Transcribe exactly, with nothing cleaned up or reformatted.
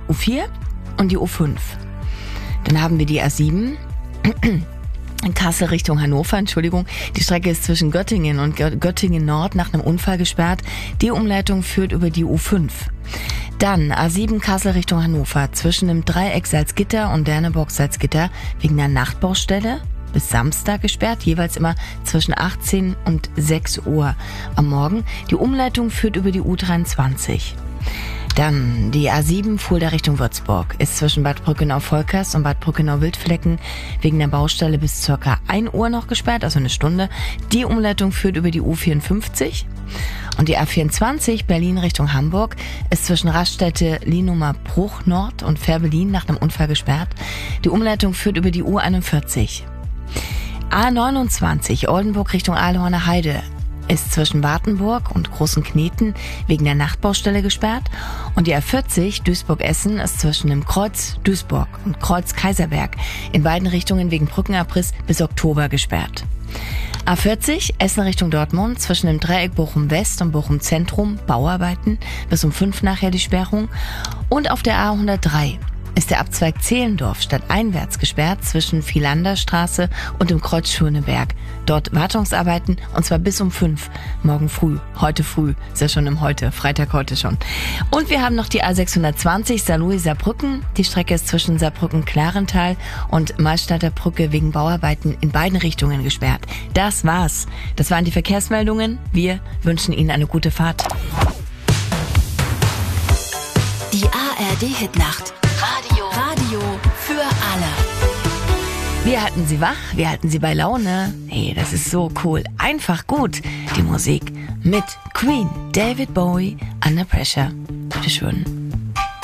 U vier und die U fünf. Dann haben wir die A sieben. In Kassel Richtung Hannover, Entschuldigung. Die Strecke ist zwischen Göttingen und Göttingen Nord nach einem Unfall gesperrt. Die Umleitung führt über die U fünf. Dann A sieben Kassel Richtung Hannover zwischen dem Dreieck Salzgitter und Derneburg Salzgitter wegen einer Nachtbaustelle bis Samstag gesperrt, jeweils immer zwischen achtzehn und sechs Uhr am Morgen. Die Umleitung führt über die U dreiundzwanzig. Dann die A sieben Fulda Richtung Würzburg ist zwischen Bad Brückenau-Volkers und Bad Brückenau-Wildflecken wegen der Baustelle bis circa ein Uhr noch gesperrt, also eine Stunde. Die Umleitung führt über die U vierundfünfzig. Und die A vierundzwanzig Berlin Richtung Hamburg ist zwischen Raststätte Lienumer Bruch Nord und Fährberlin nach einem Unfall gesperrt. Die Umleitung führt über die U einundvierzig. A neunundzwanzig Oldenburg Richtung Ahlhorner Heide ist zwischen Wartenburg und Großen Kneten wegen der Nachtbaustelle gesperrt. Und die A vierzig Duisburg-Essen ist zwischen dem Kreuz Duisburg und Kreuz Kaiserberg in beiden Richtungen wegen Brückenabriss bis Oktober gesperrt. A vierzig Essen Richtung Dortmund zwischen dem Dreieck Bochum West und Bochum Zentrum Bauarbeiten bis um fünf nachher die Sperrung. Und auf der A hundertdrei ist der Abzweig Zehlendorf stadteinwärts gesperrt zwischen Vielander-Straße und dem Kreuz Schöneberg. Dort Wartungsarbeiten und zwar bis um fünf. Morgen früh, heute früh, ist ja schon im Heute, Freitag heute schon. Und wir haben noch die A sechshundertzwanzig Saarlouis-Saarbrücken. Die Strecke ist zwischen Saarbrücken-Klarental und Malstadter Brücke wegen Bauarbeiten in beiden Richtungen gesperrt. Das war's. Das waren die Verkehrsmeldungen. Wir wünschen Ihnen eine gute Fahrt. Die A R D-Hitnacht. Radio. Radio für alle. Wir halten Sie wach, wir halten Sie bei Laune. Hey, das ist so cool. Einfach gut. Die Musik mit Queen, David Bowie, Under Pressure. Bitteschön.